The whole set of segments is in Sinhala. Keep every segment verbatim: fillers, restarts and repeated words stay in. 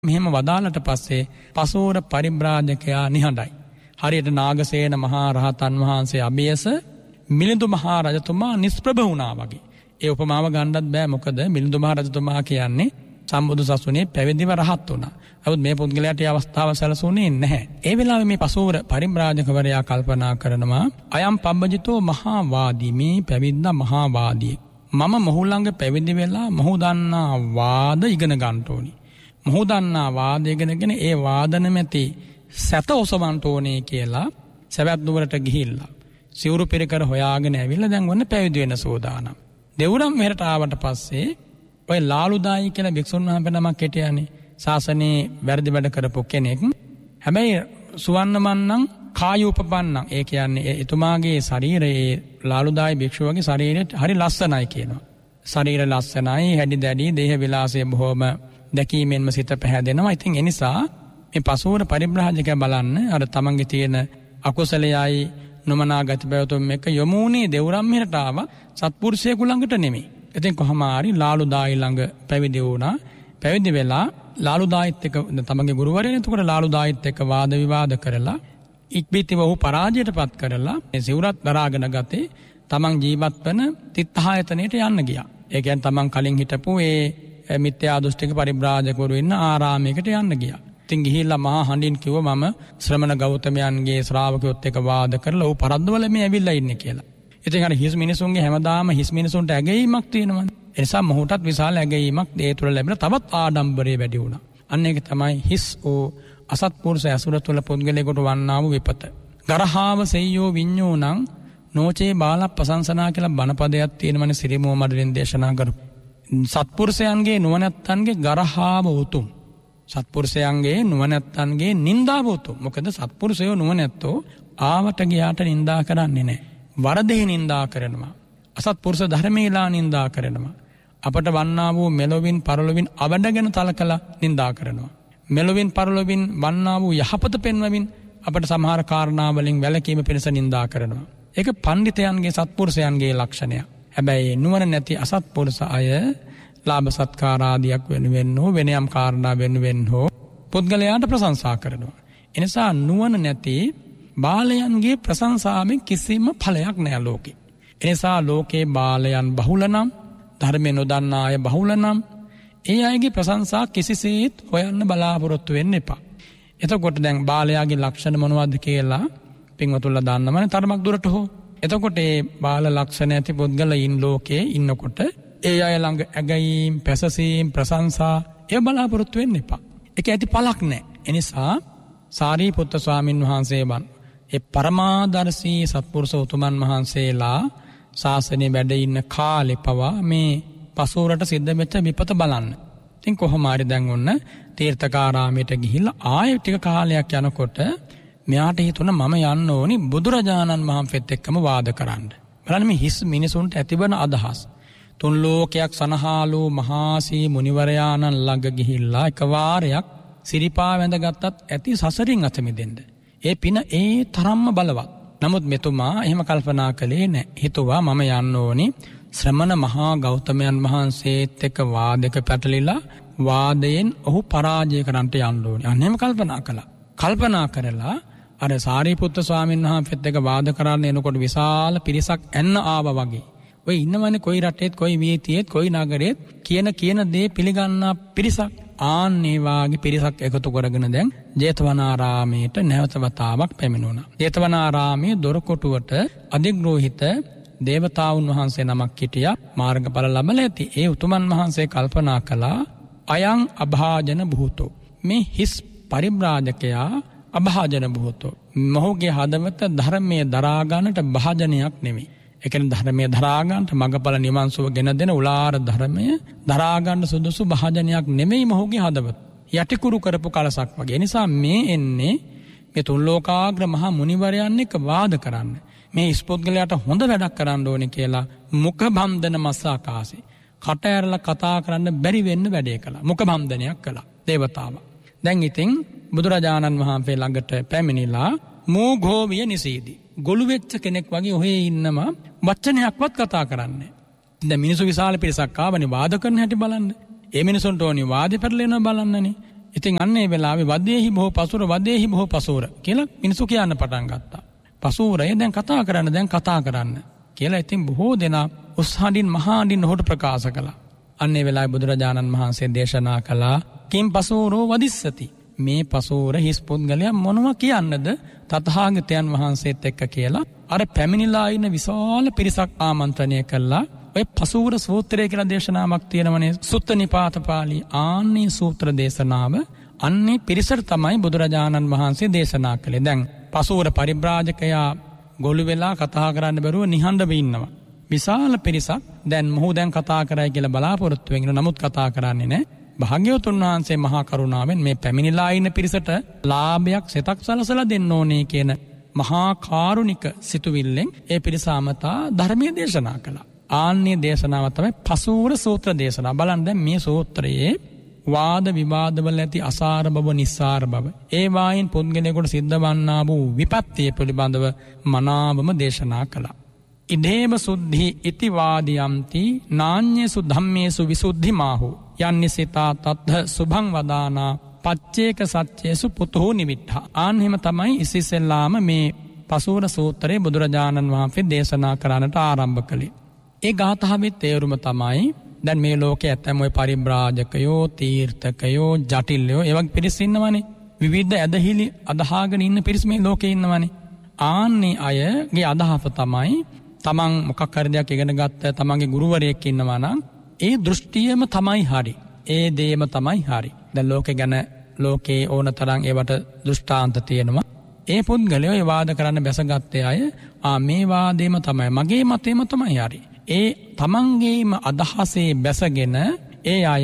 මෙහෙම වදාළට පස්සේ පසෝර පරිබ්‍රාජකයා නිහඬයි. හරියට නාගසේන මහා රහතන් වහන්සේ අභියස මිලිඳු මහා රජතුමා නිස්ප්‍රභ වුණා වගේ. ඒ උපමාව ගන්නත් බෑ, මොකද මිලිඳු මහා රජතුමා කියන්නේ සම්බුදු සසුනේ පැවිදිව රහත් වුණා. නමුත් මේ පුද්ගලයාට ඒ අවස්ථාව සැලසුනේ නැහැ. ඒ වෙලාවේ මේ පසෝර පරිබ්‍රාජකවරයා කල්පනා කරනවා, අයම් පබ්බජිතෝ මහා වාදී, මේ පැවිද්දා මහා වාදී. මම මොහු ළඟ පැවිදි වෙලා මොහු දන්නා වාද ඉගෙන ගන්න ඕනි. මොහු දන්නා වාද ඉගෙනගෙන ඒ වාදන මැති සැත ඔසවන්න ඕනේ කියලා සවැත් නුවරට ගිහිල්ලා සිවුරු පෙරකර හොයාගෙන ඇවිල්ලා දැන් වන්න පැවිදි වෙන සෝදානම්. දෙවුරම් මෙහෙට ආවට පස්සේ ඔය ලාලුදායි කියලා භික්ෂුන් වහන්සේ නමක් හිටියානේ. ශාසනයේ වැරදි වැඩ කරපු කෙනෙක්. හැබැයි සුවන්නමන්නම් කායූපපන්නම්, ඒ කියන්නේ එතුමාගේ ශරීරයේ ලාලුදායි භික්ෂුවගේ ශරීරයට හරි ලස්සනයි කියනවා. ශරීර ලස්සනයි, හැඩි දැඩි, දේහ විලාසය බොහොම දැකීමෙන්ම සිත පැහැදෙනවා. ඉතින් ඒ නිසා මේ පසෝර පරිබ්‍රාජකයා බලන්න අර තමන්ගේ තියෙන අකුසලයයි නොමනා ගති බයතුම් එක යොමුනේ දෙවුරම් මෙහෙට ආවා, සත්පුරුෂයෙකු ළඟට නෙමෙයි. ඉතින් කොහොම හරි ලාලුදායි ළඟ පැවිදි වුණා. පැවිදි වෙලා ලාලුදායිත් එක්ක තමන්ගේ ගුරුවරයා එතකොට ලාලුදායිත් එක්ක වාද විවාද කරලා ඉක්බිතිව ඔහු පරාජයටපත් කරලා මේ සිවුරත් දරාගෙන ගතේ තමන් ජීවත් වෙන තිත්හායතනයට යන්න ගියා. ඒ කියන්නේ තමන් කලින් හිටපු ඒ මිත්‍යා දෘෂ්ටික පරිබ්‍රාජකවරු ඉන්න ආරාමයකට යන්න ගියා. ඉතින් ගිහිල්ලා මහා හඬින් කිව්වා, මම ශ්‍රමණ ගෞතමයන්ගේ ශ්‍රාවකයොත් එක්ක වාද කරලා ඌ පරද්දවල මේ ඇවිල්ලා ඉන්නේ කියලා. ඉතින් අර හිස් මිනිසුන්ගේ හැමදාම හිස් මිනිසුන්ට ඇගීමක් තියෙනවා. ඒ නිසා මොහොතත් විශාල ඇගීමක් ඒ තුළ ලැබෙලා තවත් ආඩම්බරේ වැඩි වුණා. අන්න ඒක තමයි හිස් ඕ අසත්පුරුෂ ඇසුර තුළ පුද්ගලයෙකුට වන්නා වූ විපත. ගරහාව සෙය්‍යෝ විඤ්ඤෝණං නොචේ බාල ප්‍රශංසනා කියලා බණපදයක් තියෙනවනේ සිරිමෝ මඩලින් දේශනා කරපු. සත්පුරුෂයන්ගේ නුවණැත්තන්ගේ ගරහාව උතුම්. සත්පුරුෂයන්ගේ නුවණැත්තන්ගේ නින්දාව උතුම්. මොකද සත්පුරුෂයෝ නුවණැත්තෝ ආවට ගියාට නින්දා කරන්නේ නැහැ. වරදෙහි නින්දා කරනවා. අසත්පුරුෂ ධර්මීලා නින්දා කරනවා. අපට වන්නා වූ මෙලොවින් පරලොවින් අවඩගෙන තලකලා නින්දා කරනවා. මෙලොවින් පරලොවින් වන්නා වූ යහපත පෙන්වමින් අපට සමහර කාරණා වලින් වැළකීම පිණිස නින්දා කරනවා. ඒක පඬිතයන්ගේ සත්පුරුෂයන්ගේ ලක්ෂණය. හැබැයි නුවණ නැති අසත්පුරුෂ අය ලාභ සත්කාර ආදියක් වෙනුවෙන් හෝ වෙන යම් කාරණා වෙනුවෙන් හෝ පුද්ගලයාට ප්‍රශංසා කරනවා. ඒ නිසා නුවණ නැති බාලයන්ගේ ප්‍රශංසාවෙන් කිසිම ඵලයක් නැහැ ලෝකේ. ඒ නිසා ලෝකේ බාලයන් බහුල නම්, ධර්මය නොදන්නා අය බහුල නම්, ඒ අයගේ ප්‍රශංසා කිසිසේත් හොයන්න බලාපොරොත්තු වෙන්න එපා. එතකොට දැන් බාලයාගේ ලක්ෂණ මොනවද කියලා පින්වතුන්ලා දන්නවනේ තරමක් දුරට හෝ. එතකොට ඒ බාල ලක්ෂණ ඇති පුද්ගලයින් ලෝකේ ඉන්නකොට ඒ අය ළඟ ඇගීම්, පැසසීම්, ප්‍රශංසා ඒ බලාපොරොත්තු වෙන්න එපා. ඒක ඇති පළක් නැහැ. ඒ නිසා සාරිපුත්ත ස්වාමින් වහන්සේ වන් ඒ පරමාදර්ශී සත්පුරුෂ උතුමන් වහන්සේලා ශාසනයේ වැඩ ඉන්න කාලේ පවා මේ පසෝරට සිද්ධ වෙච්ච විපත බලන්න. ඉතින් කොහොම හරි දැන් ඔන්න තීර්ථකාරාමයට ගිහිල්ලා ආයෙ ටික කාලයක් යනකොට මෙයාට හිතුණා මම යන්න ඕනි බුදුරජාණන් වහන්සේත් එක්කම වාද කරන්න. බලන්න මේ හිස් මිනිසුන්ට ඇතිවන අදහස්. තුන් ලෝකයක් සනහාලෝ මහාසී මුනිවරයාණන් ළඟ ගිහිල්ලා එකවාරයක් සිරිපා වැඳගත්තත් ඇති සසරින් අත මිදෙන්න. ඒ පින ඒ තරම්ම බලවත්. නමුත් මෙතුමා එහෙම කල්පනා කළේ නැහැ. හිතුවා මම යන්න ඕනි ශ්‍රමණ මහා ගෞතමයන් වහන්සේත් එක්ක වාදයක පැටලිලා වාදයෙන් ඔහු පරාජය කරන්නට යන්න ඕනි. අන්න එහෙම කල්පනා කළා. කල්පනා කරලා අර සාරිපුත්ත ස්වාමීන් වහන්සේත් එක්ක වාද කරන්න එනකොට විශාල පිරිසක් එන්න ආවා වගේ. ඔය ඉන්නවනේ කොයි රටේත් කොයි වීතියෙත් කොයි නගරෙත් කියන කියන දේ පිළිගන්නා පිරිසක්. ආන්නේ වාගේ පිරිසක් එකතු කරගෙන දැන් ජේතවනාරාමයට නැවත වතාවක් පැමිණුණා. ජේතවනාරාමයේ දොරකොටුවට අධිග්‍රෝහිත දේවතාවුන් වහන්සේ නමක් හිටියා. මාර්ගඵල ලැබලා ඇති. ඒ උතුමන් වහන්සේ කල්පනා කළා අයං අභාජන භූතෝ. මේ හිස් පරිබ්‍රාජකයා අභාජන භූතෝ. මොහුගේ හදවත ධර්මයේ දරා ගන්නට භාජනයක් නෙමෙයි. ඒ කියන්නේ ධර්මයේ දරා ගන්නට මඟඵල නිවන් සුව ගෙන දෙන උලාර ධර්මයේ දරා ගන්න සුදුසු භාජනයක් නෙමෙයි මොහුගේ හදවත. යටිකුරු කරපු කලසක් වගේ. ඒ නිසා මේ එන්නේ මේ තුන් ලෝකාග්‍ර මහා මුනිවරයන් එක්ක වාද කරන්න. මේ ඉස්පොත්ගලයට හොඳ වැඩක් කරන්න ඕනේ කියලා මුඛ බන්ධන මස්සාකාසේ. කට ඇරලා කතා කරන්න බැරි වෙන්න වැඩේ කළා. මුඛ බන්ධනයක් කළා දේවතාවා. දැන් ඉතින් බුදුරජාණන් වහන්සේ ළඟට පැමිණිලා මෝඝෝමිය නිසීදී. ගොළු වෙච්ච කෙනෙක් වගේ ඔහේ ඉන්නම වචනයක්වත් කතා කරන්නේ. දැන් මිනිස්සු විශාල පිරිසක් ආවනේ වාද කරන හැටි බලන්න. ඒ මිනිසුන්ට ඕනි වාදෙ පෙරලෙනවා බලන්නනේ. ඉතින් අන්න ඒ වෙලාවේ වදේහි බොහෝ පසුර වදේහි බොහෝ පසුර කියලා මිනිසු කියන්න පටන් ගත්තා. පසුරය දැන් කතා කරන්න දැන් කතා කරන්න කියලා ඉතින් බොහෝ දෙනා උස්සහඬින් මහාඬින් ඔහුට ප්‍රකාශ කළා. අන්න ඒ වෙලාවේ බුදුරජාණන් වහන්සේ දේශනා කළා කිම් පසුරෝ වදිස්සති. මේ පසුර හිස් පුද්ගලයා මොනවා කියන්නද තථාගතයන් වහන්සේත් එක්ක කියලා අර පැමිණිලා ඉන්න විශාල පිරිසක් ආමන්ත්‍රණය කළා. ඔය පසුර සූත්‍රය කියලා දේශනාවක් තියෙනවනේ සුත්ත නිපාත පාළි. ආන්නේ සූත්‍ර දේශනාව අන්නේ පිරිසට තමයි බුදුරජාණන් වහන්සේ දේශනා කළේ. දැන් පසුර පරිබ්‍රාජකයා ගොළු වෙලා කතා කරන්න බැරුව නිහඬව ඉන්නවා. විශාල පිරිසක් දැන් මොහු දැන් කතා කරයි කියලා බලාපොරොත්තු වෙන නමුත් කතා කරන්නේ නැහැ. භාග්‍යවතුන් වහන්සේ මහා කරුණාවෙන් මේ පැමිණිලා ඉන්න පිරිසට ලාභයක් සිතක් සලසලා දෙන්න ඕනේ කියන මහා කාරුණික සිතුවිල්ලෙන් ඒ පිරිස අමතා ධර්මයේ දේශනා කළා. ආන්නේ දේශනාව තමයි පසුර සූත්‍ර දේශනාව. බලන්න දැන් මේ සූත්‍රයේ වාද විවාදවල ඇති අසාර බව නිස්සාර බව ඒ වායින් පුද්ගලයෙකුට සිද්ධ වන්නා වූ විපත්තිය පිළිබඳව මනාවම දේශනා කළා. ඉදේම සුද්ධි ඉති වාදියම්ති නාඤ්ඤේසු ධම්මේසු විසුද්ධි මාහු යන්නිසිතා තත්ථ සුභං වදානා පච්චේක සත්‍යේසු පුතුහු නිවිට්ඨා. ආන්හිම තමයි ඉසිසෙල්ලාම මේ පසුර සූත්‍රයේ බුදුරජාණන් වහන්සේ දේශනා කරන්නට ආරම්භ කළේ. ඒ ගාථාවේ තේරුම තමයි දැන් මේ ලෝකයේ ඇතැම් ඔය පරිබ්‍රාජකයෝ තීර්ථකයෝ ජටිලයෝ ඒ වගේ පිරිස් ඉන්නවනේ. විවිධ ඇදහිලි අදහාගෙන ඉන්න පිරිස් මේ ලෝකේ ඉන්නවනේ. ආන්නේ අයගේ අදහස තමයි තමන් මොකක් හරි දෙයක් ඉගෙන ගත්ත තමන්ගේ ගුරුවරයෙක් ඉන්නවා නම් ඒ දෘෂ්ටියම තමයි හරි. ඒ දේම තමයි හරි. දැන් ලෝකේ ගැන ලෝකේ ඕන තරම් ඒවට දෘෂ්ටාන්ත තියෙනවා. ඒ පුද්ගලයෝ ඒ වාද කරන්න බැසගත්තේ අය ආ මේ වාදේම තමයි මගේ මතේම තමයි හරි. ඒ තමන්ගේම අදහසේ බැසගෙන ඒ අය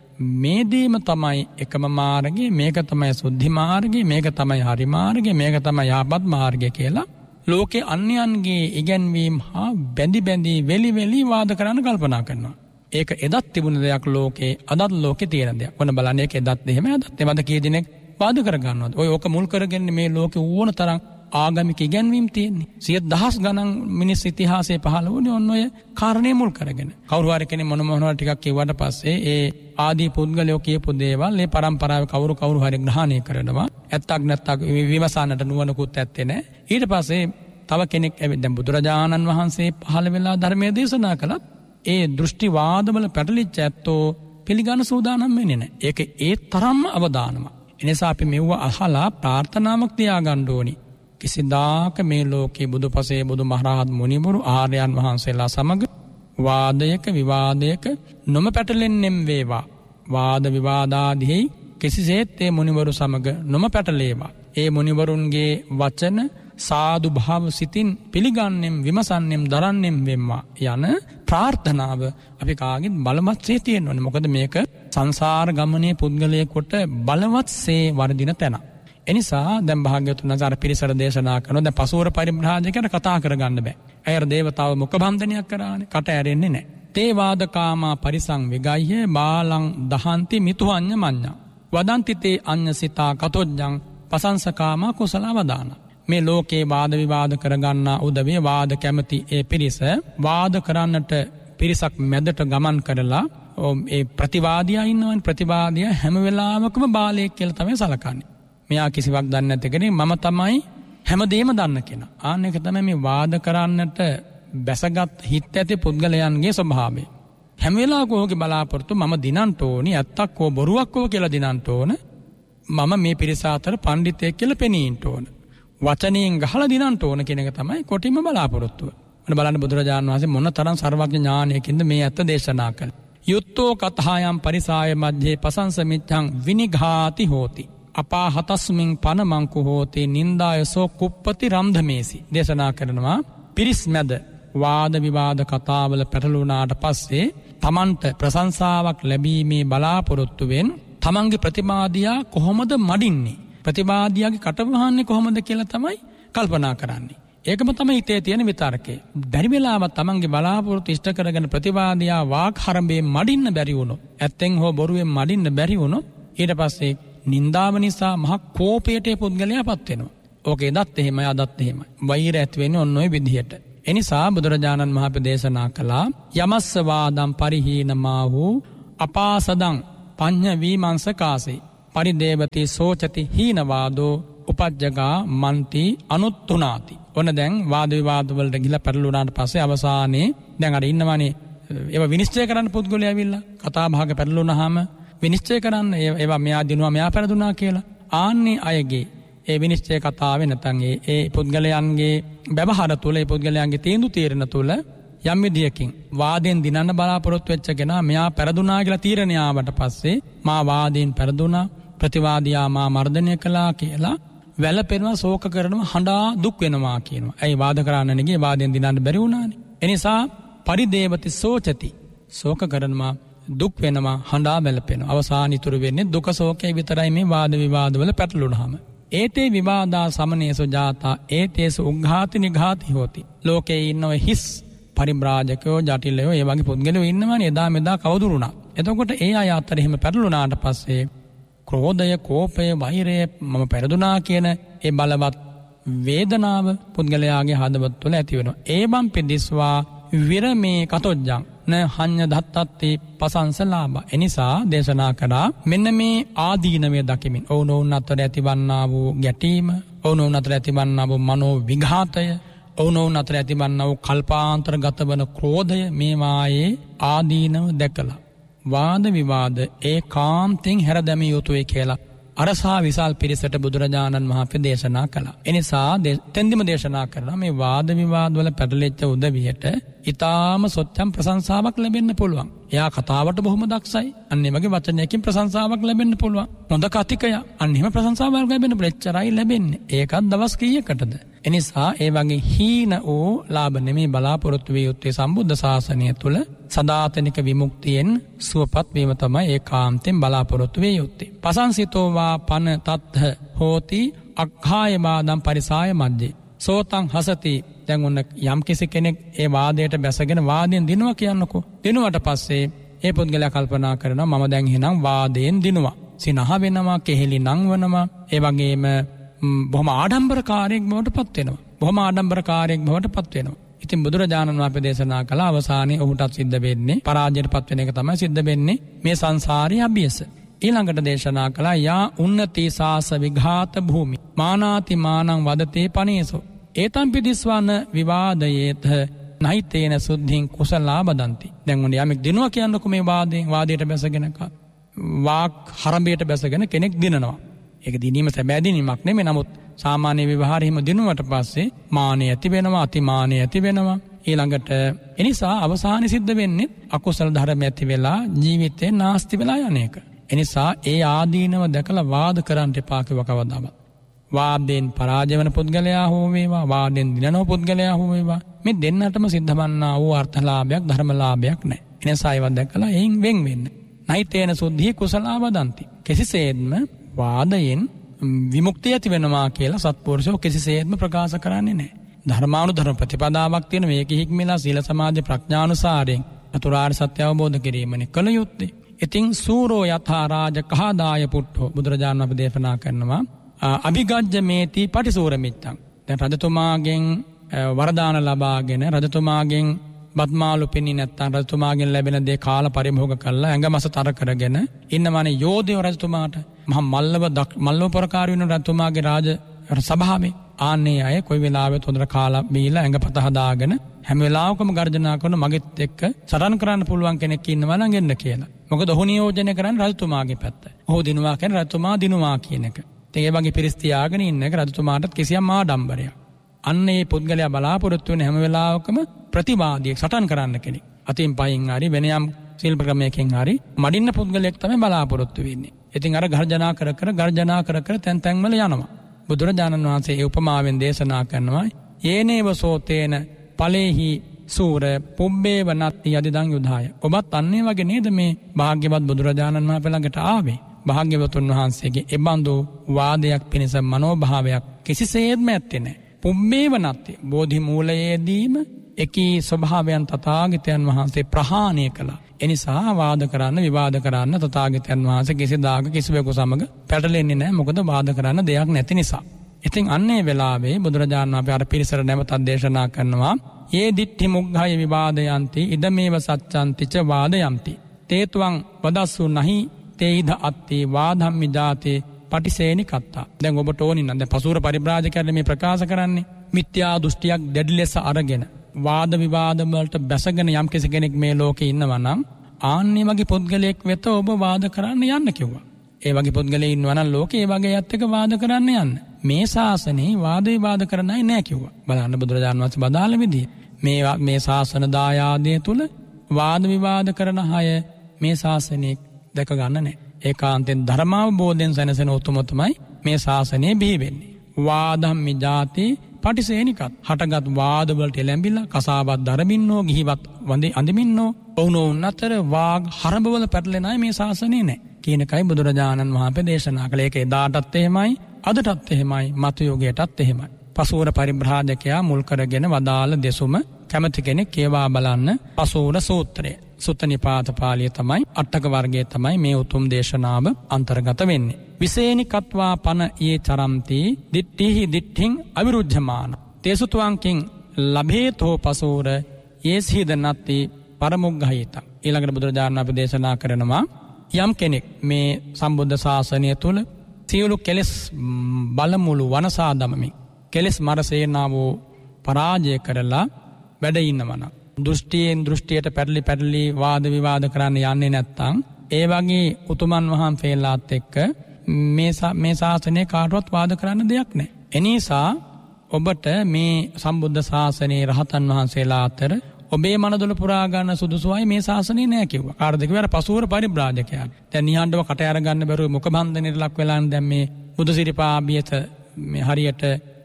මේ දේම තමයි එකම මාර්ගය, මේක තමයි සුද්ධි මාර්ගය, මේක තමයි හරි මාර්ගය, මේක තමයි යහපත් මාර්ගය කියලා ලෝකේ අන්‍යයන්ගේ ඉගැන්වීම් හා බැඳි බැඳි වෙලි වෙලි වාද කරන්න කල්පනා කරනවා. ඒක එදත් තිබුණ දෙයක් ලෝකේ අදත් ලෝකේ තියෙන දෙයක්. මොන බලන්නේ ඒක එදත් එහෙම අදත් එමද කී දිනෙක වාද කර ගන්නවද? ඔය ඕක මුල් කරගෙන මේ ලෝකේ ඕන තරම් ආගමික ඉගැන්වීම් තියෙන්නේ. සිය දහස් ගණන් මිනිස් ඉතිහාසයේ පහළ වුණේ ඔන්න ඔය කාරණේ මුල් කරගෙන. කවුරු හරි කෙනෙක් මොන මොනවා ටිකක් කිව්වට පස්සේ ඒ ආදී පුද්ගලයෝ කියපු දේවල් මේ පරම්පරාවේ කවුරු කවුරු හරි ග්‍රහණය කරනවා. ඇත්තක් නැත්තක් විමසන්නට නුවණකුත් ඇත්තේ නැහැ. ඊට පස්සේ තව කෙනෙක් දැන් බුදුරජාණන් වහන්සේ පහළ වෙලා ධර්මයේ දේශනා කළත් ඒ දෘෂ්ටිවාදවල පැටලිච්ච ඇත්තෝ පිළිගන්න සූදානම් වෙන්නේ නැහැ. ඒක ඒ තරම්ම අවදානම. ඒ නිසා අපි මෙව්ව අහලා ප්‍රාර්ථනාවක් තියාගන්න ඕනි. කිසිදාක මේ ලෝකේ බුදුපසේ බුදුමහරහත් මුනිවරු ආර්යයන් වහන්සේලා සමග වාදයක විවාදයක නොම පැටලෙන්නෙම් වේවා. වාද විවාදාදී කිසිසේත් ඒ මුනිවරු සමග නොම පැටලේවා. ඒ මුනිවරුන්ගේ වචන සාදු භාව සිතින් පිළිගන්නෙම් විමසන්නෙම් දරන්නෙම් වෙම්වා යන ප්‍රාර්ථනාව අපි කාගෙත් බලවත්සේ තියෙන්න ඕනේ. මොකද මේක සංසාර ගමනේ පුද්ගලයෙකුට බලවත්සේ වර්ධින තැන. එනිසා දැන් භාග්‍යවතුන් වහන්සේ අර පිරිසට දේශනා කරනවා දැන් පසුවර පරිබ්‍රාජකයන්ට කතා කරගන්න බෑ. අයර දේවතාව මුඛ බන්ධනයක් කරානේ. කට ඇරෙන්නේ නැහැ. තේ වාදකාමා පරිසං විගය්‍ය බාලං දහන්ති මිතුඤ්ඤ මඤ්ඤා. වදන්ති තේ අඤ්ඤසිතා කතොජ්ජං පසංසකාමා කුසල වදාන. මේ ලෝකේ වාද විවාද කරගන්නා උදවිය වාද කැමති ඒ පිරිස වාද කරන්නට පිරිසක් මැදට ගමන් කරලා ඒ ප්‍රතිවාදියා ඉන්නවනේ. ප්‍රතිවාදියා හැම වෙලාවකම බාලයෙක් කියලා තමයි සලකන්නේ. මෙයා කිසිවක් දන්නේ නැති කෙනෙක් මම තමයි හැමදේම දන්න කෙනා. ආන්න එක තමයි මේ වාද කරන්නට බැසගත් හිත් ඇති පුද්ගලයන්ගේ ස්වභාවය. හැම වෙලාවකම ඔහුගේ බලාපොරොත්තු මම දිනන්න ඕනි, ඇත්තක් හෝ බොරුවක් හෝ කියලා දිනන්න ඕන. මම මේ පිරිස අතර පඬිතෙක් කියලා පෙනීන්න ඕන. වචනයෙන් ගහලා දිනන්න ඕන කියන එක තමයි කොටිම බලාපොරොත්තුව. මොන බලන්න බුදුරජාණන් වහන්සේ මොන තරම් සර්වඥ ඥානයකින්ද මේ ඇත්ත දේශනා කළේ. යුත්තෝ කතායම් පරිසාය මධ්‍යේ පසංසමිච්ඡං විනිඝාති හෝති. අපා හතස්මින් පනමංකු හෝතේ නින්දායසෝ කුප්පති රම්ධමේසි. දේශනා කරනවා පිරිස් මැද වාද විවාද කතාවල පැටලුණාට පස්සේ තමන්ට ප්‍රශංසාවක් ලැබීමේ බලාපොරොත්තුවෙන් තමන්ගේ ප්‍රතිවාදියා කොහොමද මඩින්නේ, ප්‍රතිවාදියාගේ කට වහන්නේ කොහොමද කියලා තමයි කල්පනා කරන්නේ. ඒකම තමයි හිතේ තියෙන විතරකේ. බැරි වෙලාවත් තමන්ගේ බලාපොරොත්තු ඉෂ්ට කරගෙන ප්‍රතිවාදියා වාක් හරඹේ මඩින්න බැරි වුණොත්, ඇත්තෙන් හෝ බොරුවෙන් මඩින්න බැරි වුණොත් ඊට පස්සේ නින්දාව නිසා මහ කෝපයට පුද්ගලයාපත් වෙනවා. ඕකේ දත් එහෙමයි අදත් එහෙමයි. වෛර ඇති වෙන්නේ ඔන්න ඔය විදිහට. එනිසා බුදුරජාණන් වහන්සේ දේශනා කළා යමස්ස වාදම් පරිහීනමා වූ අපාසදං පඤ්ඤ විමංශකාසේ. පරිදේවති සෝචති හීනවාදෝ උපජ්ජගා මන්ති අනුත්තුනාති. ඔන්න දැන් වාද විවාද වලට ගිහිල්ලා පැටලුණාට පස්සේ අවසානයේ දැන් අර ඉන්නවනේ ඒව විනිශ්චය කරන්න පුද්ගලයා ඇවිල්ලා කතා බහක පැටලුණාම විනිශ්චය කරන්න ඒවා මෙයා දිනුවා මෙයා පෙරදුනා කියලා. ආන්නේ අයගේ ඒ විනිශ්චය කතාවේ නැත්නම් ඒ ඒ පුද්ගලයන්ගේ ବ୍ୟବහාර තුළ ඒ පුද්ගලයන්ගේ තීන්දුව තීරණ තුළ යම් විදියකින් වාදෙන් දිනන්න බලාපොරොත්තු වෙච්ච කෙනා මෙයා පෙරදුනා කියලා තීරණය ආවට පස්සේ මා වාදයෙන් පෙරදුනා ප්‍රතිවාදියා මා මර්ධනය කළා කියලා වැළපෙනවා ශෝක කරනවා හඬා දුක් වෙනවා කියනවා. ඇයි වාද කරන්න නෙගේ වාදෙන් දිනන්න බැරි වුණානේ. ඒ නිසා පරිදේවති සෝචති ශෝක කරනවා දුක් වෙනවා හඬා වැළපෙනවා. අවසාන ඉතුරු වෙන්නේ දුක ශෝකේ විතරයි මේ වාද විවාද වල පැටලුණාම. ඒතේ විවාදා සමනේසු ජාතා ඒතේසු උග්ඝාති නිඝාති හෝති. ලෝකේ ඉන්නව හිස් පරිබ්‍රාජකයෝ ජටිලයෝ ඒ වගේ පුද්ගලයෝ ඉන්නවනේ එදා මෙදා කවදුරුණා. එතකොට ඒ අය අතර එහෙම පැටලුණාට පස්සේ ක්‍රෝධය කෝපය වෛරය මම පෙරදුනා කියන ඒ බලවත් වේදනාව පුද්ගලයාගේ හදවත තුළ ඇති වෙනවා. ඒබම් පිදිස්වා විරමේ කතොජ්ජං න හඤ්ඤ දත්තත්ති පසංසලාභ. එනිසා දේශනා කරා මෙන්න මේ ආදීනමය දකිමින් ඔවුනොවුන් අතර ඇතිවන්නා වූ ගැටීම, ඔවුනොවුන් අතර ඇතිවන්නා වූ මනෝ විඝාතය, ඔවුනොවුන් අතර ඇතිවන්නා වූ කල්පාන්තරගත වන ක්‍රෝධය මේවායේ ආදීනව දැකලා වාද විවාද ඒකාන්තයෙන් හැරදැමිය යුතුයි කියලා අරසා විශාල පිරිසට බුදුරජාණන් වහන්සේ දේශනා කළා. එනිසා තෙන්දිම දේශනා කරනවා මේ වාද විවාද වල පැටලෙච්ච උදවියට ඊටාම සොච්චම් ප්‍රශංසාවක් ලැබෙන්න පුළුවන්. එයා කතාවට බොහොම දක්ෂයි. අන්න ඒ වගේ වචනයකින් ප්‍රශංසාවක් ලැබෙන්න පුළුවන්. හොඳ කතිකය. අන්න එහෙම ප්‍රශංසාවක් ලැබෙන්න ප්‍රෙච්චරයි ලැබෙන්නේ. ඒකත් දවස් කීයකටද? එනිසා ඒ වගේ හීන වූ ලාභ නෙමේ බලාපොරොත්තු විය යුත්තේ සම්බුද්ධ ශාසනය තුල සදාතනික විමුක්තියෙන් සුවපත් වීම තමයි ඒකාන්තයෙන් බලාපොරොත්තු විය යුත්තේ. පසංසිතෝ වා පන තත්ථ හෝති අක්ඛාය බාදම් පරිසාය මැද්දේ. සෝතං හසති. දැන් ඔන්න යම් කිසි කෙනෙක් ඒ වාදයට බැසගෙන වාදයෙන් දිනුවා කියන්නකෝ. දිනුවට පස්සේ ඒ පුද්ගලයා කල්පනා කරනවා මම දැන් එහෙනම් වාදයෙන් දිනුවා. සිනහ වෙනවා, කෙහෙලි නංවනවා. ඒ වගේම බොහොම ආඩම්බරකාරයෙක් බවට පත් වෙනවා. බොහොම ආඩම්බරකාරයෙක් බවට පත් වෙනවා. ඉතින් බුදුරජාණන් වහන්සේ දේශනා කළ අවසානයේ ඔහුටත් සිද්ධ වෙන්නේ පරාජයට පත් වෙන එක තමයි සිද්ධ වෙන්නේ මේ සංසාරයේ අභියස. ඊළඟට දේශනා කළා යා උන්නති සාස විඝාත භූමි මානාති මානං වදතේ පනේසෝ ඒතම්පි දිස්වන විවාදයේත නයිතේන සුද්ධින් කුසලා බදන්ති. දැන් උන් යමෙක් දිනුවා කියන්නකො මේ වාදයෙන් වාදයට බැසගෙන වාක් හරඹයට බැසගෙන කෙනෙක් දිනනවා. ඒක දිනීම සැබෑ දිනීමක් නෙමෙයි. නමුත් සාමාන්‍ය ව්‍යවහාරෙහිම දිනුවට පස්සේ මානෙ ඇති වෙනවා, අතිමානෙ ඇති වෙනවා. ඊළඟට එනිසා අවසානයේ සිද්ධ වෙන්නේ අකුසල ධර්ම ඇති වෙලා ජීවිතේ නාස්ති වෙලා යන එක. එනිසා ඒ ආදීනව දැකලා වාද කරන්න එපා කිව්ව කවදාවත්. වාදයෙන් පරාජය වෙන පුද්ගලයා හෝ වේවා, වාදයෙන් දිනන පුද්ගලයා හෝ වේවා, මේ දෙන්නටම සිද්ධවන්නා වූ අර්ථලාභයක් ධර්මලාභයක් නැහැ. එනිසා ඒවා දැකලා එයින් වෙන් වෙන්න. නයිතේන සුද්ධි කුසලා වදන්ති. කිසිසේත්ම වාදයෙන් විමුක්තිය ඇති වෙනවා කියලා සත්පුරුෂෝ කිසිසේත්ම ප්‍රකාශ කරන්නේ නැහැ. ධර්මානුධර්ම ප්‍රතිපදාවක් තියෙන මේක හික්මිලා සීල සමාධි ප්‍රඥානුසාරයෙන් චතුරාර්ය සත්‍ය අවබෝධ කිරීමනේ කල යුත්තේ. ඉතින් සූරෝ යථා රාජ කහදාය පුට්ඨෝ බුදුරජාණන් වහන්සේ දේශනා කරනවා අභිගජ්ජ මේති පටිසූර මිත්තං. දැන් රජතුමාගෙන් වරදාන ලබාගෙන රජතුමාගෙන් බත්මාලු පෙනී නැත්තම් රජතුමාගෙන් ලැබෙන දේ කාල පරිභෝග කරලා ඇඟමස තර කරගෙන ඉන්නවනේ යෝධයෝ රජතුමාට මහා මල්ලව මල්ලව පරකාරී වෙන රජතුමාගේ රාජ සභාවේ ආන්නේ අය කොයි වෙලාවෙත් හොඳට කාලා බීලා ඇඟපත හදාගෙන හැම වෙලාවකම ගර්ජනා කරන මගෙත් එක්ක සටන් කරන්න පුළුවන් කෙනෙක් ඉන්නවා නම් එන්න කියලා. මොකද ඔහු නියෝජනය කරන්නේ රජතුමාගේ පැත්ත. ඔහු දිනුවා කියන්නේ රජතුමා දිනුවා කියන එක. ඉතින් ඒ වගේ පිරිස් තියාගෙන ඉන්න එක රජතුමාටත් කිසියම් ආඩම්බරයක්. අන්න ඒ පුද්ගලයා බලාපොරොත්තු වෙන හැම වෙලාවකම ප්‍රතිවාදියෙක් සටන් කරන්න කෙනෙක්. අතින් පයින් හරි වෙන යම් ශිල්ප ක්‍රමයකින් හරි මඩින්න පුද්ගලයෙක් තමයි බලාපොරොත්තු වෙන්නේ. ඉතින් අර ගර්ජනා කර කර ගර්ජනා කර කර තැන් තැන් වල යනවා. බුදුරජාණන් වහන්සේ ඒ උපමාවෙන් දේශනා කරනවා යේනේව සෝතේන ඵලේහි සූර පුබ්බේව නත්ති යදිදං යුධාය. ඔබත් අන්නේ වගේ නේද මේ භාග්‍යවත් බුදුරජාණන් වහන්සේ ළඟට ආවේ. භාග්‍යවතුන් වහන්සේගේ එබඳු වාදයක් පිණිස මනෝභාවයක් කිසිසේත්ම ඇත්තේ නැහැ. පුබ්බේව නත්ති බෝධි මූලයේදීම එකී ස්වභාවයන් තථාගතයන් වහන්සේ ප්‍රහාණය කළා. එනිසා වාද කරන්න විවාද කරන්න තථාගතයන් වහන්සේ කිසිදාක කිසිවෙකු සමග පැටලෙන්නේ නැහැ. මොකද වාද කරන්න දෙයක් නැති නිසා. ඉතින් අන්නේ වෙලාවේ බුදුරජාණන් වහන්සේ අර පිරිසට නැවතත් දේශනා කරනවා යේ දිට්ඨි මුග්ඝය විවාදයන්ති ඉදමේව සච්ඡන්ති ච වාදයන්ති තේතුං වදස්සු නහි තේයිද අත්තේ වාධම්මි ජාතේ පටිසේනි කත්තා. දැන් ඔබට ඕනි නම් දැන් පසුර පරිබ්‍රාජකයන් මේ ප්‍රකාශ කරන්නේ මිත්‍යා දෘෂ්ටියක් දැඩි ලෙස අරගෙන වාද විවාද වලට බැසගෙන යම් කෙනෙක් මේ ලෝකේ ඉන්නවා නම් ආන්නේ වගේ පුද්ගලයෙක් වෙත ඔබ වාද කරන්න යන්න කිව්වා. ඒ වගේ පුද්ගලයෙක් ඉන්නවා නම් ලෝකේ ඒ වගේ යත් එක වාද කරන්න යන්න. මේ ශාසනේ වාද විවාද කරන්නයි නෑ කිව්වා. බලන්න බුදුරජාණන් වහන්සේ බදාළ විදිය. මේ මේ ශාසන දායාදයේ තුල වාද විවාද කරන අය මේ ශාසනයේ දැක ගන්න නෑ. ඒකාන්තයෙන් ධර්මාවබෝධයෙන් සැනසෙන උතුම තමයි මේ ශාසනය බිහි වෙන්නේ. වාදම්මි ජාති පටිසේනිකත්. හටගත් වාද වලට එළඹිලා කසාවත් දරමින්නෝ ගිහිවත් වඳේ අඳිමින්නෝ ඔවුනොවුන් අතර වාග් හරඹවල පැටලෙන අය මේ ශාසනයේ නෑ කියන එකයි බුදුරජාණන් වහන්සේ දේශනා කළේ. ඒක එදාටත් එහෙමයි, අදටත් එහෙමයි, මතු යුගයටත් එහෙමයි. පසුවර පරිබ්‍රාජකයා මුල් කරගෙන වදාළ දෙසුම කැමති කෙනෙක් ඒවා බලන්න. පසුවර සූත්‍රය සුත්ත නිපාත පාළිය තමයි අටක වර්ගයේ තමයි මේ උතුම් දේශනාව අන්තර්ගත වෙන්නේ. විසේනිකත්වා පන යේ චරಂತಿ දිට්ඨිහි දිට්ඨින් අවිරුද්ධමාන තේසුතුංකින් ලබේතෝ පසෝර යේසිද නැති පරමුග්ගහිත. ඊළඟට බුදුරජාණන් වහන්සේ දේශනා කරනවා යම් කෙනෙක් මේ සම්බුද්ධ ශාසනය තුල සියලු කෙලෙස් බලමුළු වනසා දමමින් කෙලෙස් මරසේනාව පරාජය කරලා වැඩ ඉන්නවනම් දෘෂ්ටියෙන් දෘෂ්ටියට පැටලි පැටලි වාද විවාද කරන්න යන්නේ නැත්නම් ඒ වගේ උතුමන් වහන්සේලාත් එක්ක මේ මේ ශාසනය කාටවත් වාද කරන්න දෙයක් නැහැ. එනිසා ඔබට මේ සම්බුද්ධ ශාසනයේ රහතන් වහන්සේලා අතර ඔබේ මනදොල පුරා ගන්න සුදුසුයි මේ ශාසනය නෑ කිව්වා. කාටද කිව්වා? අර පසුවර පරිබ්‍රාජකයන්. දැන් නිහඬව කට අර ගන්න බැරුව මුඛ බන්ධනෙට ලක් වෙලා දැන් මේ බුදු සිරිපා අභියත මේ හරියට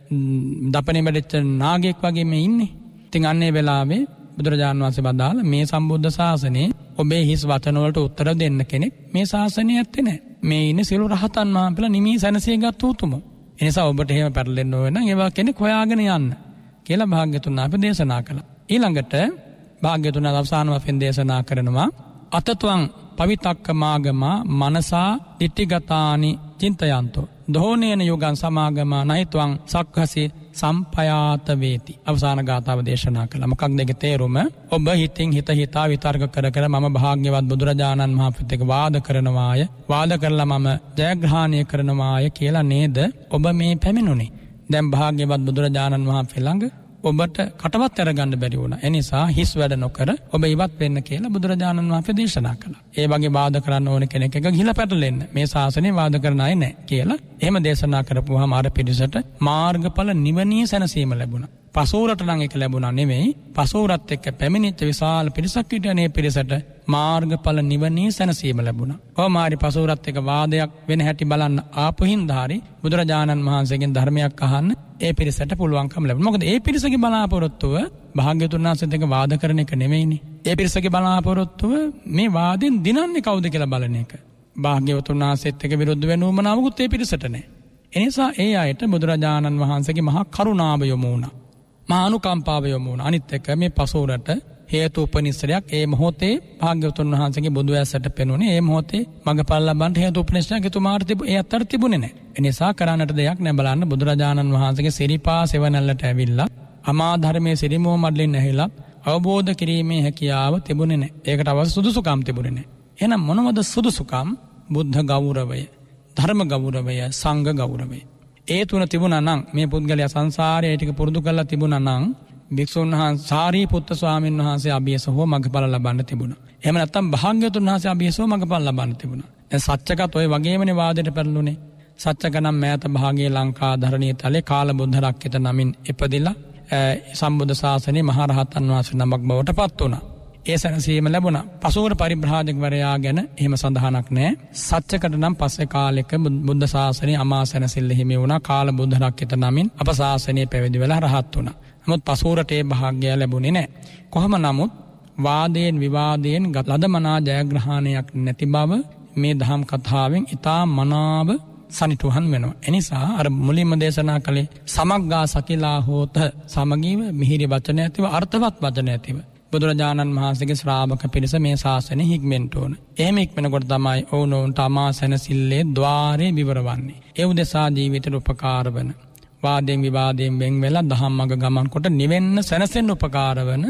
දපනේ බැලෙච්ච නාගයෙක් වගේ මේ ඉන්නේ. ඉතින් අන්නේ වෙලාවේ බුදුරජාණන් වහන්සේ බදාලා මේ සම්බුද්ධ ශාසනයේ ඔබේ හිස් වචන වලට උත්තර දෙන්න කෙනෙක් මේ ශාසනයේ ඇත්තේ නැහැ. මේ ඉන්නේ සියලු රහතන් වහන්සේලා නිමී සැනසීගත් උතුමෝ. ඒ නිසා ඔබට එහෙම පැටලෙන්න ඕන නම් ඒවා කෙනෙක් හොයාගෙන යන්න කියලා භාග්‍යතුන් වහන්සේ දේශනා කළා. ඊළඟට භාග්‍යතුන් අවසාන වශයෙන් දේශනා කරනවා අතත්වං පවිතක්ක මාගමා මනසා දිට්ඨිගතානි චින්තයන්තෝ දෝනේන යෝගං සමාගමා නයිත්වං සක්ඛසි සම්පයාත වේති. අවසාන ගාථාව දේශනා කළා. මොකක්ද ඒකේ තේරුම? ඔබ හිතින් හිත හිතා විතර්ක කර කර මම භාග්‍යවත් බුදුරජාණන් වහන්සේත් එක්ක වාද කරනවාය, වාද කරලා මම ජයග්‍රහණය කරනවාය කියලා නේද ඔබ මේ පැමිණුනේ. දැන් භාග්‍යවත් බුදුරජාණන් වහන්සේ ළඟ ඔබට කටවත් අරගන්න බැරි වුණා. ඒ නිසා හිස් වැඩ නොකර ඔබ ඉවත් වෙන්න කියලා බුදුරජාණන් වහන්සේ දේශනා කළා. ඒ වගේ වාද කරන්න ඕන කෙනෙක් එක ගිහිලා පැටලෙන්න. මේ ශාසනය වාද කරන අය නැහැ කියලා. එහෙම දේශනා කරපුවාම අර පිරිසට මාර්ගඵල නිවනීය සැනසීම ලැබුණා. පසෝරට නම් ඒක ලැබුණා නෙමෙයි. පසෝරත් එක්ක පැමිණිච්ච විශාල පිරිසක් හිටියනේ පිරිසට මාර්ගඵල නිවනීය සැනසීම ලැබුණා. කොහොමාරි පසෝරත් එක්ක වාදයක් වෙන හැටි බලන්න ආපු හින්දාරි බුදුරජාණන් වහන්සේගෙන් ධර්මයක් අහන්න ඒ පිරිසට පුළුවන්කම ලැබුණා. මොකද ඒ පිරිසගේ බලාපොරොත්තුව භාග්‍යතුන් වහන්සේත් එක්ක වාද කරන එක නෙමෙයිනේ. ඒ පිරිසගේ බලාපොරොත්තුව මේ වාදෙන් දිනන්නේ කවුද කියලා බලන එක. භාග්‍යවතුන් වහන්සේත් එක්ක විරුද්ධ වෙන උමනාවකුත් ඒ පිරිසට නැහැ. ඒ නිසා ඒ අයට බුදුරජාණන් වහන්සේගේ මහා කරුණාව යොමු වුණා. මහා අනුකම්පාව යොමු වුණා. අනිත් එක මේ පසෝරට හේතු උපනිශ්‍රයක් ඒ මොහොතේ භාග්‍යවතුන් වහන්සේගේ බුදු ඇසට පෙනුනේ. ඒ මොහොතේ මඟපල් ලබන්න හේතු උපනිශ්‍රයක් එතුමාට තිබු ඒ අතර තිබුණේ නැහැ. ඒ නිසා කරන්නට දෙයක් නැහැ. බලන්න බුදුරජාණන් වහන්සේගේ සිරිපා සෙවණැල්ලට ඇවිල්ලා අමා ධර්මයේ සිරිමෝ මඩලින් ඇහිලා අවබෝධ කිරීමේ හැකියාව තිබුණේ නැහැ. ඒකට අවශ්‍ය සුදුසුකම් තිබුණේ නැහැ. එහෙනම් මොනවද සුදුසුකම්? බුද්ධ ගෞරවය, ධර්ම ගෞරවය, සංඝ ගෞරවය. ඒ තුන තිබුණා නම් මේ පුද්ගලයා සංසාරයේ ටික පුරුදු කරලා තිබුණා නම් භික්ෂුන් වහන්සේ සාරිපුත්ත ස්වාමීන් වහන්සේ අභියස හෝ මඟඵල ලබන්න තිබුණා. එහෙම නැත්නම් භාග්‍යවතුන් වහන්සේ අභියස හෝ මඟඵල ලබන්න තිබුණා. දැන් සත්‍යකත් ඔය වගේමනේ වාදයට පැටළුනේ. සත්‍යක නම් මෑත භාගයේ ලංකා ධරණී තලේ කාල බුද්ධ රක්කිත නමින් ඉපදිලා සම්බුද්ධ ශාසනයේ මහා රහතන් වහන්සේ නමක් බවට පත් වුණා. ඒ සැනසීම ලැබුණා. පසුවර පරිබ්‍රාජකවරයා ගැන එහෙම සඳහනක් නැහැ. සත්‍යකට නම් පස්සේ කාලෙක බුද්ධ ශාසනයේ අමා සැනසෙල්ල හිමි වුණා. කාල බුද්ධ රක්කිත නමින් අප ශාසනයේ පැවිදි වෙලා රහත් වුණා. නමුත් පසුවරට ඒ භාග්‍යය ලැබුණේ නැහැ. කොහොම නමුත් වාදයෙන් විවාදයෙන් ලදමනා ජයග්‍රහණයක් නැති බව මේ දහම් කතාවෙන් ඉතා මනාව සනිටුහන් වෙනවා. එනිසා අර මුලින්ම දේශනා කළේ සමග්ගා සකිලා හෝත සමගීව මිහිරි වචන ඇතිව අර්ථවත් වචන ඇතිව බුදුරජාණන් වහන්සේගේ ශ්‍රාවක පිරිස මේ ශාසනය හික්මෙන්න ඕන. එහෙම හික්මනකොට තමයි ඔවුනොවුන්ට අමා සැනසෙල්ලේ ద్వාරේ විවරවන්නේ. ඒ උදෙසා ජීවිතයට උපකාර වන වාදයෙන් විවාදයෙන් වෙන් වෙලා දහම් මඟ ගමන් කොට නිවෙන්න සැනසෙන්න උපකාර වන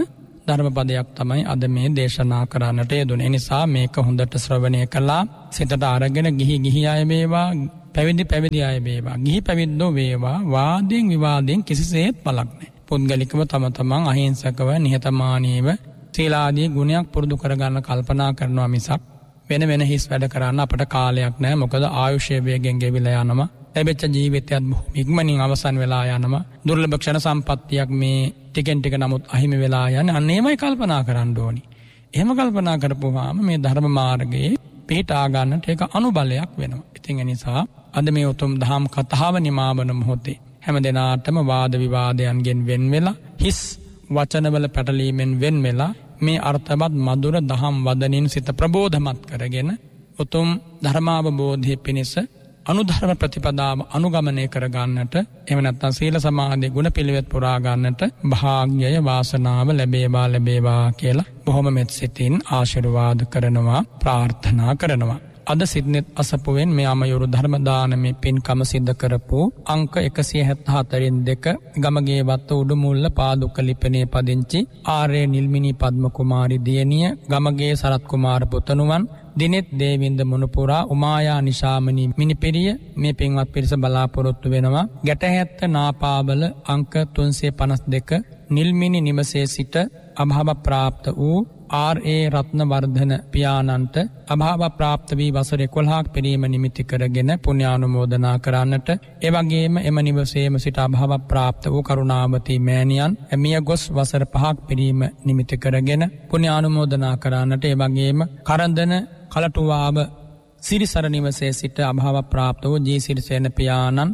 ධර්මපදයක් තමයි අද මේ දේශනා කරන්නට යෙදුනේ. ඒ නිසා මේක හොඳට ශ්‍රවණය කළා සිතට අරගෙන ගිහි ගිහි අය වේවා, පැවිදි පැවිදි අය වේවා, ගිහි පැවිද්දෝ වේවා, වාදයෙන් විවාදයෙන් කිසිසේත් බලක් නැහැ. පුද්ගලිකව තම තමන් අහිංසකව නිහතමානීව සීලාදී ගුණයක් පුරුදු කරගන්න කල්පනා කරනවා මිසක් වෙන වෙන හිස් වැඩ කරන්න අපට කාලයක් නැහැ. මොකද ආයුෂය වේගෙන් ගෙවිලා යනවා. ලැබෙච්ච ජීවිතයත් බොහොම ඉක්මනින් අවසන් වෙලා යනවා. දුර්ලභ ක්ෂණ සම්පත්තියක් මේ ටිකෙන් ටික නමුත් අහිමි වෙලා යන්නේ. අන්න ඒමයි කල්පනා කරන්න ඕනි. එහෙම කල්පනා කරපුවාම මේ ධර්ම මාර්ගයේ පිහිටා ගන්නට ඒක අනුබලයක් වෙනවා. ඉතින් ඒ නිසා අද මේ උතුම් දහම් කතාව නිමාවන මොහොතේ හැම දිනාටම වාද විවාදයන්ගෙන් වෙන් වෙලා, හිස් වචනවල පැටලීමෙන් වෙන් වෙලා මේ අර්ථවත් මధుර දහම් වදනින් සිත ප්‍රබෝධමත් කරගෙන උතුම් ධර්මාවබෝධය පිණිස අනුධර්ම ප්‍රතිපදාව අනුගමනය කර ගන්නට, එහෙම නැත්නම් සීල සමාධි ගුණ පිළිවෙත් පුරා ගන්නට භාග්‍යය වාසනාව ලැබේවා ලැබේවා කියලා බොහොම මෙත් සිතින් ආශිර්වාද කරනවා, ප්‍රාර්ථනා කරනවා. අද සිද්නෙත් අසපුවෙන් මේ අමයුරු ධර්ම දානමේ පින්කම සිද්ධ කරපු අංක එකසිය හැත්තෑහතරින් දෙක ගමගේ වත්ත උඩුමුල්ල පාදුක්ක ලිපිනේ පදිංචි ආරේ නිල්මිනී පද්ම කුමාරි දියණිය, ගමගේ සරත් කුමාර පුතණුවන්, දිනෙත් දේවින්ද මුණුපුරා, උමායා නිශාමනී මිනිපිරිය මේ පින්වත් පිරිස බලාපොරොත්තු වෙනවා. ගැටහැත්ත නාපාවල අංක තුන්සිය පනස් දෙක නිල්මිනි නිවසේ සිට අභාව ප්‍රාප්ත වූ ආර් ඒ රත්නවර්ධන පියාණන්ට අභාව ප්‍රාප්ත වී වසර එකොළහක් පිරීම නිමිති කරගෙන පුණ්‍යානුමෝදනා කරන්නට, එවැගේම එම නිවසේම සිට අභාව ප්‍රාප්ත වූ කරුණාවතී මෑණියන් මිය ගොස් වසර පහක් පිරීම නිමිති කරගෙන පුණ්‍යානුමෝදනා කරන්නට, එවැගේම කරන්දන කලටුවාව සිරිසර නිවසේ සිට අභාව ප්‍රාප්ත වූ ජී සිරිසේන පියාණන්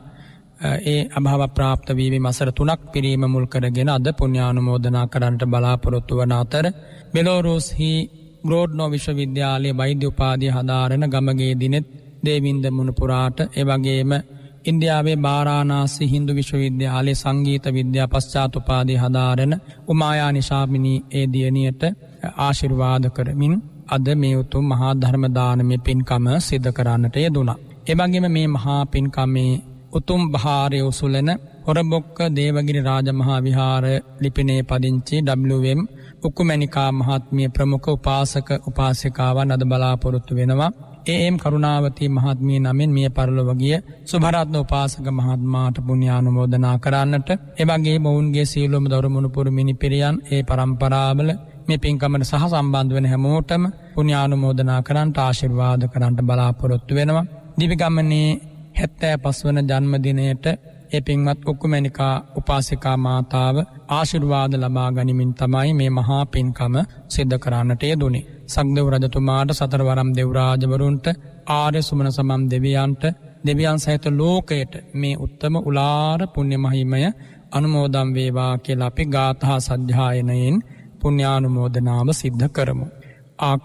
ඒ අභාව ප්‍රාප්ත වී වසර තුනක් පිරීම මුල් කරගෙන අද පුණ්‍යානුමෝදනා කරන්නට බලාපොරොත්තු වන අතර බෙලෝරුස්හි ග්‍රෝඩ්නෝ විශ්වවිද්‍යාලයේ වෛද්‍ය උපාධිය හදාරන ගමගේ දිනෙත් දේවින්ද මුණුපුරාට, එවැගේම ඉන්දියාවේ බාරාණසි හින්දු විශ්වවිද්‍යාලයේ සංගීත විද්‍යා පශ්චාත් උපාධිය හදාරන උමායා නිශාමිනී ඒ දියණියට ආශිර්වාද කරමින් අද මේ උතුම් මහා ධර්ම දානමේ පින්කම සිද්ධ කරන්නට යෙදුණා. එවැගේම මේ මහා පින්කමේ උතුම් භාරය උසුලන හොරබොක්ක දේවගිරි රාජමහා විහාර ලිපිනේ පදිංචි ඩබ්ලිව් එම් උකුමැණිකා මහත්මිය ප්‍රමුඛ උපාසක උපාසිකාවන් අද බලාපොරොත්තු වෙනවා. ඒ එම් කරුණාවතී මහත්මිය නමින් මිය පරලොව ගිය සුභරත්න උපාසක මහත්මයාට පුණ්‍යානුමෝදනා කරන්නට, එවැගේ මොවුන්ගේ සීලොම දරුමුණුපුරු මිනිපිරියන් ඒ පරම්පරාවල මේ පින්කමට සහ සම්බන්ධ වෙන හැමෝටම පුණ්‍යානුමෝදනා කරන්නට ආශිර්වාද කරන්නට බලාපොරොත්තු වෙනවා. දිවිගමනේ හැත්තෑ පහ වන ජන්මදිනයට ඒ පින්වත් උකුමැණිකා උපාසිකා මාතාව ආශිර්වාද ලබා ගනිමින් තමයි මේ මහා පින්කම සිද්ධ කරන්නට යෙදුනේ. සක්දෙව් රජතුමාට, සතරවරම් දෙව් රාජවරුන්ට, ආර්ය සුමන සමම් දෙවියන්ට, දෙවියන් සහිත ලෝකයට මේ උත්තම උලාර පුණ්‍ය මහිමය අනුමෝදන් වේවා කියලා අපි ගාථා සජ්ජායනයෙන් පුණ්‍යානුමෝදනාව සිද්ධ කරමු.